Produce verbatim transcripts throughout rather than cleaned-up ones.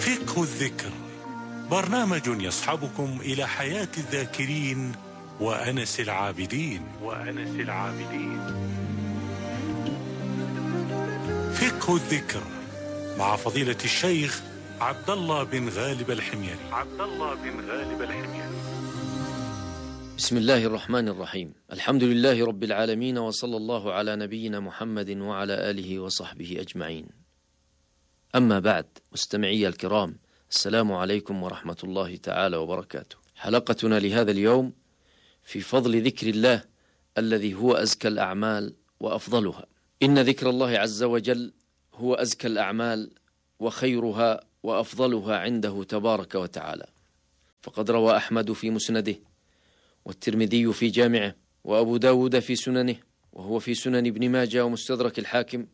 فقه الذكر، برنامج يصحبكم إلى حياة الذاكرين وأنس العابدين وأنس العابدين. فقه الذكر مع فضيلة الشيخ عبد الله بن غالب الحميري. عبد الله بن غالب الحميري. بسم الله الرحمن الرحيم. الحمد لله رب العالمين، وصلى الله على نبينا محمد وعلى آله وصحبه أجمعين. أما بعد، مستمعي الكرام، السلام عليكم ورحمة الله تعالى وبركاته. حلقتنا لهذا اليوم في فضل ذكر الله الذي هو أزكى الأعمال وأفضلها. إن ذكر الله عز وجل هو أزكى الأعمال وخيرها وأفضلها عنده تبارك وتعالى، فقد روى أحمد في مسنده، والترمذي في جامعه، وأبو داود في سننه، وهو في سنن ابن ماجه ومستدرك الحاكم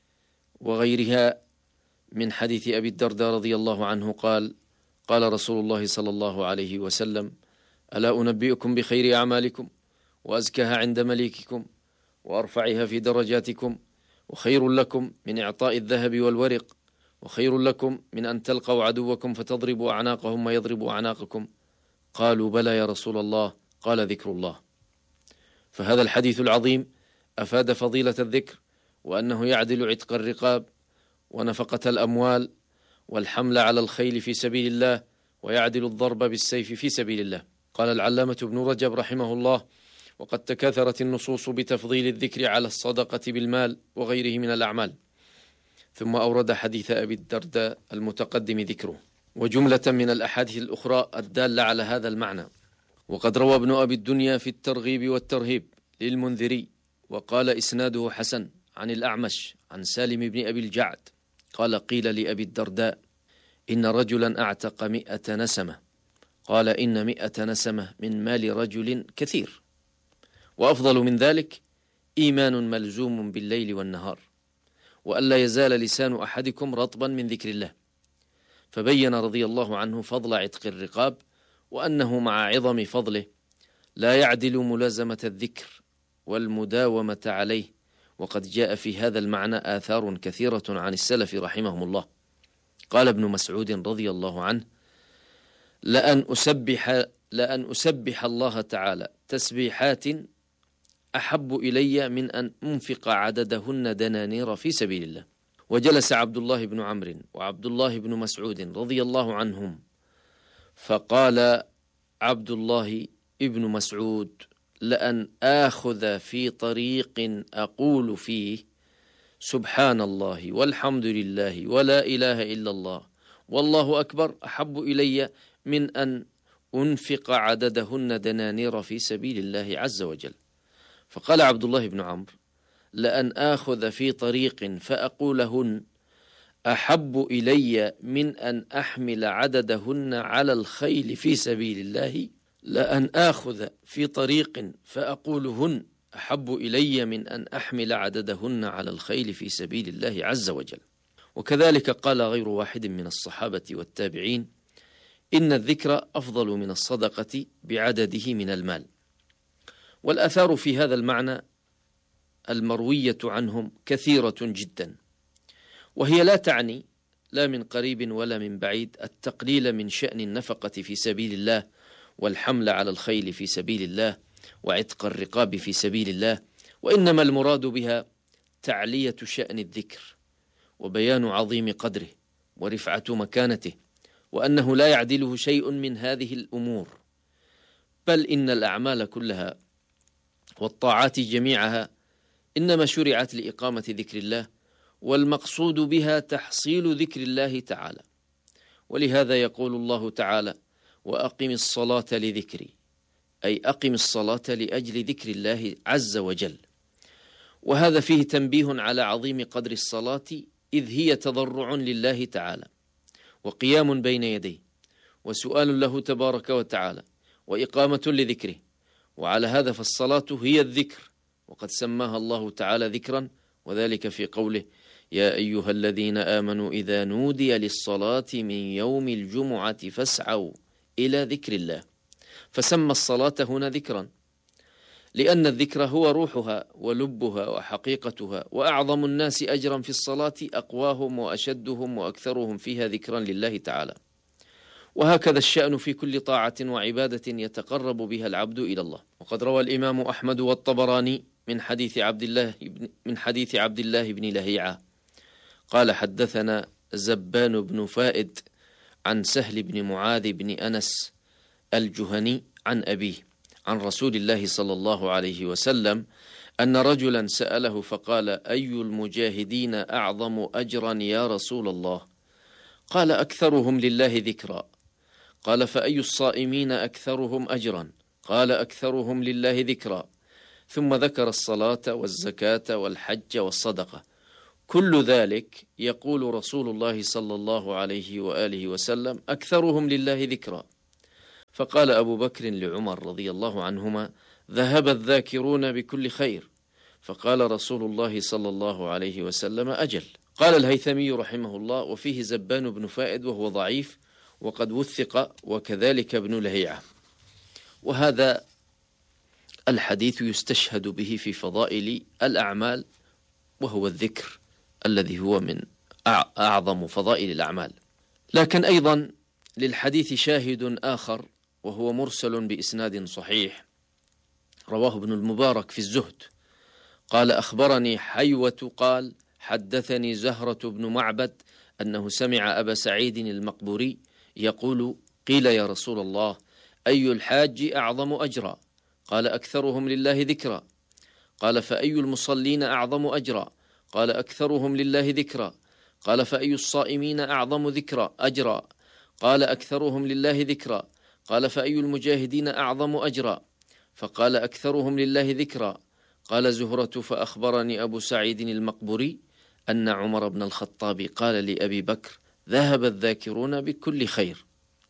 وغيرها، من حديث أبي الدرداء رضي الله عنه قال: قال رسول الله صلى الله عليه وسلم: ألا أنبئكم بخير أعمالكم وأزكاها عند مليككم وأرفعها في درجاتكم، وخير لكم من إعطاء الذهب والورق، وخير لكم من أن تلقوا عدوكم فتضربوا أعناقهم ويضربوا أعناقكم. قالوا: بلى يا رسول الله. قال: ذكر الله. فهذا الحديث العظيم أفاد فضيلة الذكر، وأنه يعدل عتق الرقاب ونفقة الأموال والحمل على الخيل في سبيل الله، ويعدل الضرب بالسيف في سبيل الله. قال العلامة ابن رجب رحمه الله: وقد تكاثرت النصوص بتفضيل الذكر على الصدقة بالمال وغيره من الأعمال. ثم أورد حديث أبي الدرداء المتقدم ذكره، وجملة من الأحاديث الأخرى الدالة على هذا المعنى. وقد روى ابن أبي الدنيا في الترغيب والترهيب للمنذري، وقال إسناده حسن، عن الأعمش عن سالم بن أبي الجعد قال: قيل لأبي الدرداء: إن رجلا أعتق مئة نسمة. قال: إن مئة نسمة من مال رجل كثير، وأفضل من ذلك إيمان ملزوم بالليل والنهار، وألا يزال لسان أحدكم رطبا من ذكر الله. فبين رضي الله عنه فضل عتق الرقاب، وأنه مع عظم فضله لا يعدل ملازمة الذكر والمداومة عليه. وقد جاء في هذا المعنى آثار كثيرة عن السلف رحمهم الله. قال ابن مسعود رضي الله عنه: لأن أسبح, لأن أسبح الله تعالى تسبيحات أحب إلي من أن أنفق عددهن دنانير في سبيل الله. وجلس عبد الله بن عمرو وعبد الله بن مسعود رضي الله عنهم، فقال عبد الله بن مسعود: لأن آخذ في طريق أقول فيه سبحان الله والحمد لله ولا إله إلا الله والله أكبر أحب إلي من أن أنفق عددهن دنانير في سبيل الله عز وجل. فقال عبد الله بن عمرو: لأن آخذ في طريق فأقولهن أحب إلي من أن أحمل عددهن على الخيل في سبيل الله. لأن آخذ في طريق فأقولهن أحب إلي من أن أحمل عددهن على الخيل في سبيل الله عز وجل. وكذلك قال غير واحد من الصحابة والتابعين: إن الذكر أفضل من الصدقة بعدده من المال. والآثار في هذا المعنى المروية عنهم كثيرة جدا، وهي لا تعني لا من قريب ولا من بعيد التقليل من شأن النفقة في سبيل الله، والحمل على الخيل في سبيل الله، وعتق الرقاب في سبيل الله، وإنما المراد بها تعلية شأن الذكر، وبيان عظيم قدره ورفعة مكانته، وأنه لا يعدله شيء من هذه الأمور، بل إن الأعمال كلها والطاعات جميعها إنما شرعت لإقامة ذكر الله، والمقصود بها تحصيل ذكر الله تعالى. ولهذا يقول الله تعالى: وأقم الصلاة لذكري، أي أقم الصلاة لأجل ذكر الله عز وجل. وهذا فيه تنبيه على عظيم قدر الصلاة، إذ هي تضرع لله تعالى، وقيام بين يديه، وسؤال له تبارك وتعالى، وإقامة لذكره. وعلى هذا فالصلاة هي الذكر، وقد سماها الله تعالى ذكرا، وذلك في قوله: يا أيها الذين آمنوا إذا نودي للصلاة من يوم الجمعة فاسعوا إلى ذكر الله. فسمى الصلاة هنا ذكرا، لأن الذكر هو روحها ولبها وحقيقتها، وأعظم الناس أجرا في الصلاة أقواهم وأشدهم وأكثرهم فيها ذكرا لله تعالى. وهكذا الشأن في كل طاعة وعبادة يتقرب بها العبد إلى الله. وقد روى الإمام أحمد والطبراني من حديث عبد الله من حديث عبد الله بن لهيعة قال: حدثنا زبان بن فائد عن سهل بن معاذ بن أنس الجهني عن أبيه عن رسول الله صلى الله عليه وسلم أن رجلا سأله فقال: أي المجاهدين أعظم أجرا يا رسول الله؟ قال: أكثرهم لله ذكرا. قال: فأي الصائمين أكثرهم أجرا؟ قال: أكثرهم لله ذكرا. ثم ذكر الصلاة والزكاة والحج والصدقة. كل ذلك يقول رسول الله صلى الله عليه وآله وسلم: أكثرهم لله ذكرا. فقال أبو بكر لعمر رضي الله عنهما: ذهب الذاكرون بكل خير. فقال رسول الله صلى الله عليه وسلم: أجل. قال الهيثمي رحمه الله: وفيه زبان بن فائد وهو ضعيف وقد وثق، وكذلك ابن لهيعة. وهذا الحديث يستشهد به في فضائل الأعمال، وهو الذكر الذي هو من أعظم فضائل الأعمال. لكن أيضا للحديث شاهد آخر، وهو مرسل بإسناد صحيح، رواه ابن المبارك في الزهد قال: أخبرني حيوة قال: حدثني زهرة بن معبد أنه سمع أبا سعيد المقبوري يقول: قيل يا رسول الله: أي الحاج أعظم أجرا؟ قال: أكثرهم لله ذكرا. قال: فأي المصلين أعظم أجرا؟ قال: أكثرهم لله ذكرا. قال: فأي الصائمين أعظم ذكرا أجرا؟ قال: أكثرهم لله ذكرا. قال: فأي المجاهدين أعظم أجرا؟ فقال: أكثرهم لله ذكرا. قال زهرة: فأخبرني أبو سعيد المقبوري أن عمر بن الخطاب قال لأبي بكر: ذهب الذاكرون بكل خير.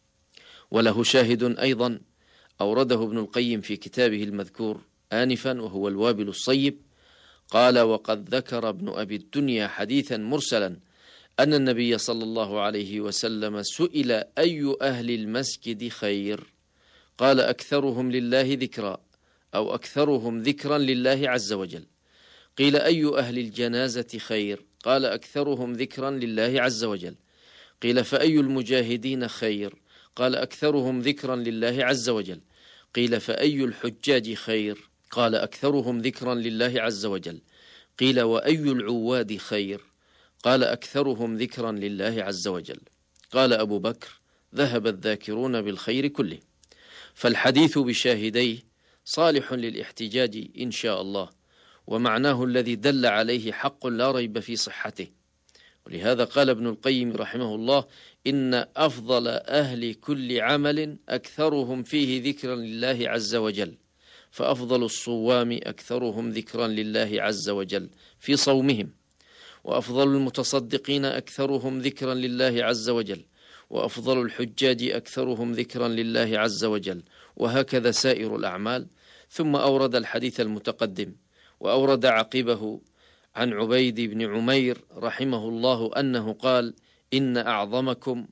وله شاهد أيضا أورده ابن القيم في كتابه المذكور آنفا، وهو الوابل الصيب. قال: وقد ذكر ابن أبي الدنيا حديثا مرسلا أن النبي صلى الله عليه وسلم سئل: أي أهل المسجد خير؟ قال: أكثرهم لله ذكرا، أو أكثرهم ذكرا لله عز وجل. قيل: أي أهل الجنازة خير؟ قال: أكثرهم ذكرا لله عز وجل. قيل: فأي المجاهدين خير؟ قال: أكثرهم ذكرا لله عز وجل. قيل: فأي الحجاج خير؟ قال: أكثرهم ذكرا لله عز وجل. قيل: وأي العواد خير؟ قال: أكثرهم ذكرا لله عز وجل. قال أبو بكر: ذهب الذاكرون بالخير كله. فالحديث بشاهديه صالح للاحتجاج إن شاء الله، ومعناه الذي دل عليه حق لا ريب في صحته. ولهذا قال ابن القيم رحمه الله: إن أفضل أهل كل عمل أكثرهم فيه ذكرا لله عز وجل، فأفضل الصوام أكثرهم ذكرا لله عز وجل في صومهم، وأفضل المتصدقين أكثرهم ذكرا لله عز وجل، وأفضل الحجاج أكثرهم ذكرا لله عز وجل، وهكذا سائر الأعمال. ثم أورد الحديث المتقدم، وأورد عقبه عن عبيد بن عمير رحمه الله أنه قال: إن أعظمكم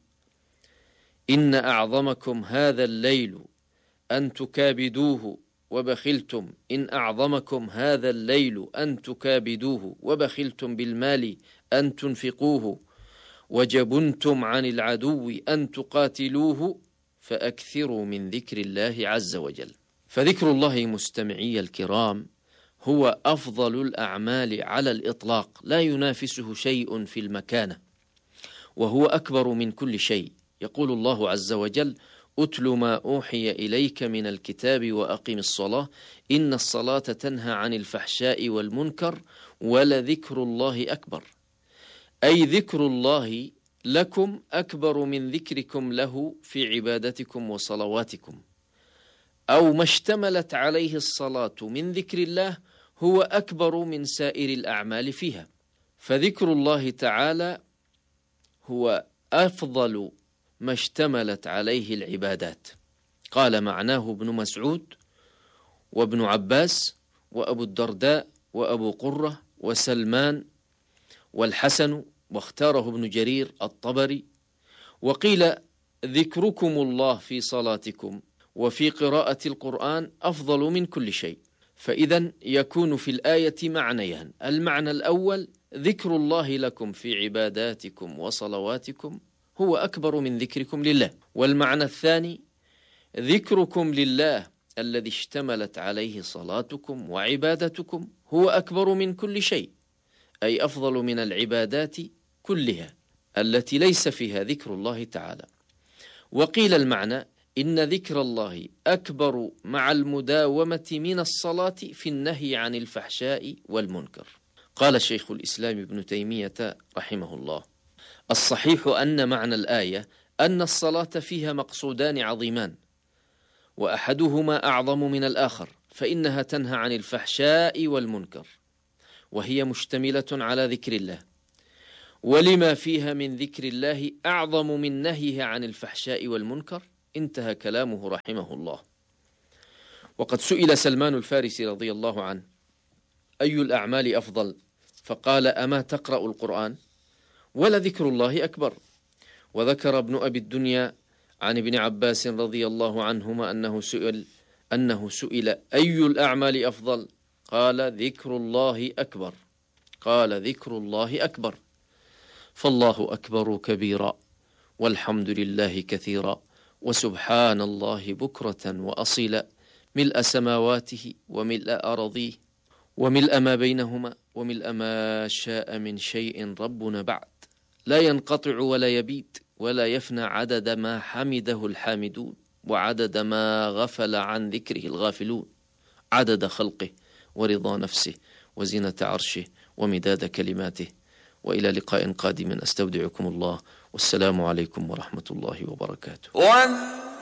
إن أعظمكم هذا الليل أن تكابدوه وبخلتم إن أعظمكم هذا الليل أن تكابدوه وبخلتم بالمال أن تنفقوه وجبنتم عن العدو أن تقاتلوه فأكثروا من ذكر الله عز وجل. فذكر الله مستمعي الكرام هو أفضل الأعمال على الإطلاق، لا ينافسه شيء في المكانة، وهو أكبر من كل شيء. يقول الله عز وجل: أتل ما أوحي إليك من الكتاب وأقم الصلاة إن الصلاة تنهى عن الفحشاء والمنكر ولذكر الله أكبر. أي ذكر الله لكم أكبر من ذكركم له في عبادتكم وصلواتكم، أو ما اشتملت عليه الصلاة من ذكر الله هو أكبر من سائر الأعمال فيها. فذكر الله تعالى هو أفضل ما اشتملت عليه العبادات. قال معناه ابن مسعود وابن عباس وأبو الدرداء وأبو قرة وسلمان والحسن، واختاره ابن جرير الطبري. وقيل: ذكركم الله في صلاتكم وفي قراءة القرآن أفضل من كل شيء. فإذا يكون في الآية معنيان: المعنى الأول ذكر الله لكم في عباداتكم وصلواتكم هو أكبر من ذكركم لله، والمعنى الثاني ذكركم لله الذي اشتملت عليه صلاتكم وعبادتكم هو أكبر من كل شيء، أي أفضل من العبادات كلها التي ليس فيها ذكر الله تعالى. وقيل المعنى إن ذكر الله أكبر مع المداومة من الصلاة في النهي عن الفحشاء والمنكر. قال شيخ الإسلام ابن تيمية رحمه الله: الصحيح أن معنى الآية أن الصلاة فيها مقصودان عظيمان، وأحدهما أعظم من الآخر، فإنها تنهى عن الفحشاء والمنكر، وهي مشتملة على ذكر الله، ولما فيها من ذكر الله أعظم من نهيه عن الفحشاء والمنكر. انتهى كلامه رحمه الله. وقد سئل سلمان الفارسي رضي الله عنه: أي الأعمال أفضل؟ فقال: أما تقرأ القرآن؟ ولذكر الله أكبر. وذكر ابن أبي الدنيا عن ابن عباس رضي الله عنهما أنه سئل أنه سئل أي الأعمال أفضل؟ قال: ذكر الله أكبر. قال: ذكر الله أكبر. فالله أكبر كبيرا، والحمد لله كثيرا، وسبحان الله بكرة وأصيلا، ملء سماواته وملء أراضيه وملء ما بينهما وملء ما شاء من شيء ربنا بعد، لا ينقطع ولا يبيد ولا يفنى، عدد ما حمده الحامدون وعدد ما غفل عن ذكره الغافلون، عدد خلقه ورضا نفسه وزنة عرشه ومداد كلماته. وإلى لقاء قادم، أستودعكم الله، والسلام عليكم ورحمة الله وبركاته.